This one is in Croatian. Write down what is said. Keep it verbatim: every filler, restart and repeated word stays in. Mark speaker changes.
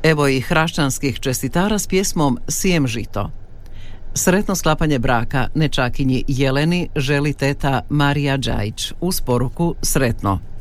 Speaker 1: Evo i hrašćanskih čestitara s pjesmom Sijem žito. Sretno sklapanje braka nečakinji Jeleni želi teta Marija Đajić uz poruku sretno.